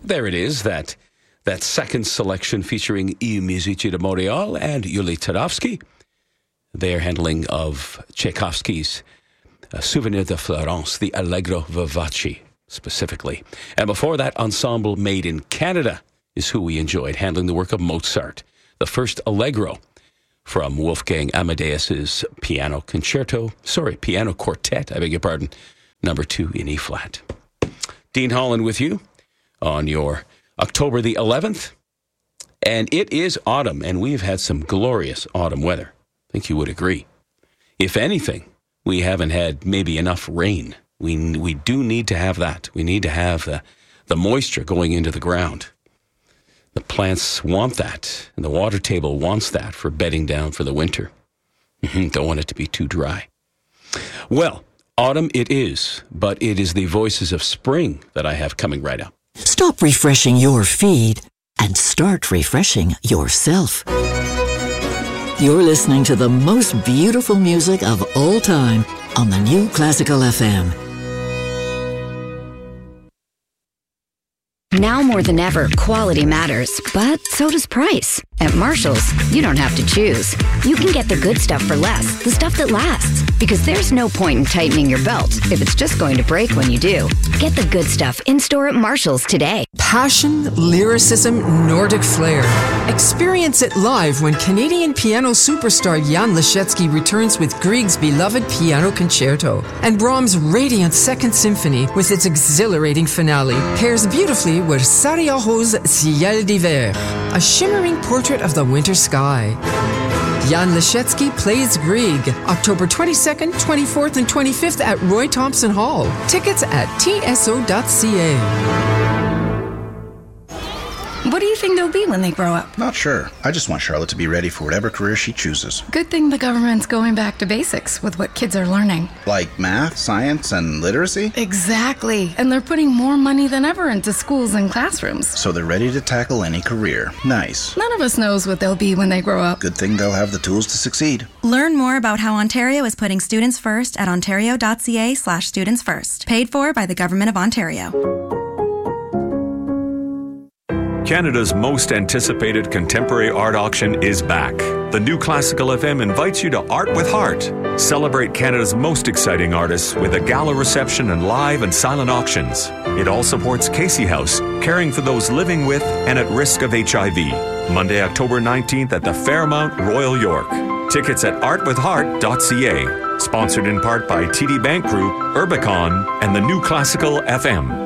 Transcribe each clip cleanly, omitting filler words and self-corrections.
There it is, that second selection featuring I Musici de Montréal and Yuli Tarowski. They are handling of Tchaikovsky's Souvenir de Florence, the Allegro Vivace specifically. And before that, Ensemble Made in Canada is who we enjoyed, handling the work of Mozart, the first Allegro from Wolfgang Amadeus's piano quartet, number 2 in E flat. Dean Holland with you on your October the 11th. And it is autumn, and we've had some glorious autumn weather. I think you would agree. If anything, we haven't had maybe enough rain. We do need to have that. We need to have the moisture going into the ground. The plants want that, and the water table wants that for bedding down for the winter. Don't want it to be too dry. Well, autumn it is, but it is the voices of spring that I have coming right up. Stop refreshing your feed and start refreshing yourself. You're listening to the most beautiful music of all time on the New Classical FM. Now more than ever, quality matters, but so does price. At Marshall's, you don't have to choose. You can get the good stuff for less, the stuff that lasts. Because there's no point in tightening your belt if it's just going to break when you do. Get the good stuff in-store at Marshall's today. Passion, lyricism, Nordic flair. Experience it live when Canadian piano superstar Jan Leschetski returns with Grieg's beloved Piano Concerto. And Brahms' radiant Second Symphony with its exhilarating finale pairs beautifully with Sarajevo's Ciel d'Hiver, a shimmering portrait of the winter sky. Jan Leschetski plays Grieg, October 22nd, 24th, and 25th at Roy Thompson Hall. Tickets at tso.ca. What do you think they'll be when they grow up? Not sure. I just want Charlotte to be ready for whatever career she chooses. Good thing the government's going back to basics with what kids are learning. Like math, science, and literacy? Exactly. And they're putting more money than ever into schools and classrooms. So they're ready to tackle any career. Nice. None of us knows what they'll be when they grow up. Good thing they'll have the tools to succeed. Learn more about how Ontario is putting students first at ontario.ca/studentsfirst. Paid for by the Government of Ontario. Canada's most anticipated contemporary art auction is back. The New Classical FM invites you to Art with Heart. Celebrate Canada's most exciting artists with a gala reception and live and silent auctions. It all supports Casey House, caring for those living with and at risk of HIV. Monday, October 19th at the Fairmount Royal York. Tickets at artwithheart.ca. Sponsored in part by TD Bank Group, Urbicon, and the New Classical FM.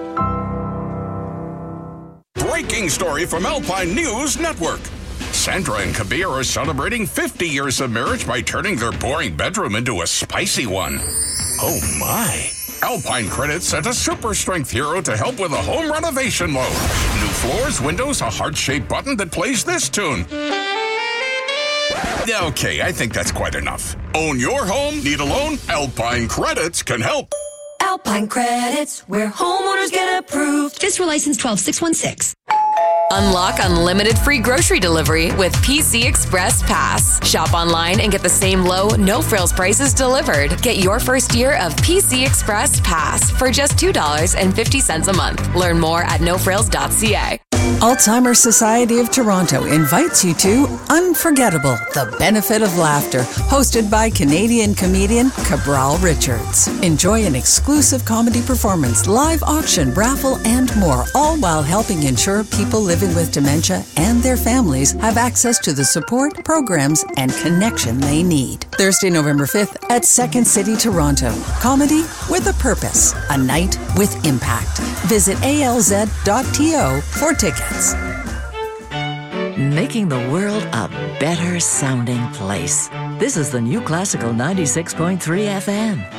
Breaking story from Alpine News Network. Sandra and Kabir are celebrating 50 years of marriage by turning their boring bedroom into a spicy one. Oh my. Alpine Credit sent a super strength hero to help with a home renovation loan. New floors, windows, a heart-shaped button that plays this tune. Okay, I think that's quite enough. Own your home? Need a loan? Alpine Credits can help. Alpine Credits, where homeowners get approved. FSRA license 12616. Unlock unlimited free grocery delivery with PC Express Pass. Shop online and get the same low, no-frills prices delivered. Get your first year of PC Express Pass for just $2.50 a month. Learn more at nofrills.ca. Alzheimer's Society of Toronto invites you to Unforgettable, The Benefit of Laughter, hosted by Canadian comedian Cabral Richards. Enjoy an exclusive comedy performance, live auction, raffle, and more, all while helping ensure people living with dementia and their families have access to the support, programs, and connection they need. Thursday, November 5th at Second City, Toronto. Comedy with a purpose, a night with impact. Visit alz.to for tickets. Making the world a better sounding place. This is the New Classical 96.3 FM.